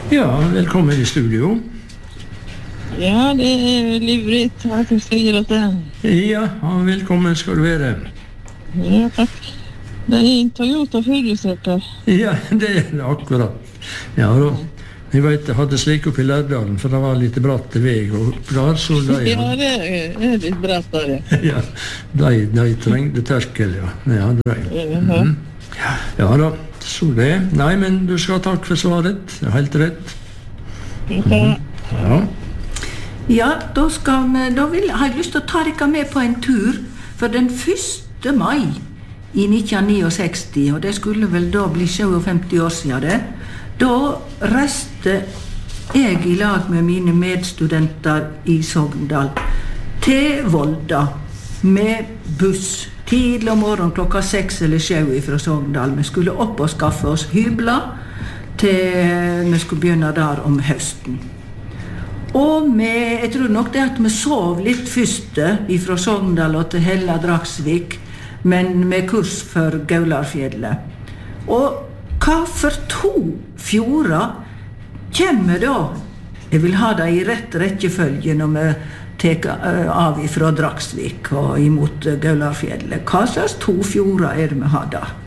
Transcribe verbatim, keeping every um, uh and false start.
Ja, velkommen i studio. Ja, det är livrigt att du säger att det. Ja, ja, velkommen skal du være. Ja, tack. Det är en Toyota fyrhjulstrekker. Ja, det er det akkurat. Ja, da. Jeg vet, jeg hadde slik opp i Lærdalen, for det var litt bratt vei og der, så de... Ja, det är, är litt bratt där. Ja, de, de trengte terkel, ja. Ja, de. Mm. Ja da, så det. Nei, men du skal ha takk for svaret. Det er helt rett. Mm. Ja. Ja, da, skal vi, da vil, har jeg lyst til å ta dere med på en tur, for den første mai i nitten sekstini, og det skulle vel da bli femtisju år siden det, da reiste jeg i lag med mine medstudenter i Sogndal til Volda med buss tidlig om morgenen klokka seks eller sju fra Sogndal. Vi skulle opp og skaffe oss hybler til vi skulle begynne der om høsten. Og vi, jeg tror nok det at vi sov litt først fra Sogndal og til Hella Dragsvik, men med kurs for Gaularfjellet. Og hva for to fjorder kommer da? Jeg vil ha det i rett rekkefølge når vi tar av fra Dragsvik og imot Gaularfjellet. Hva slags to fjorder er det vi har da?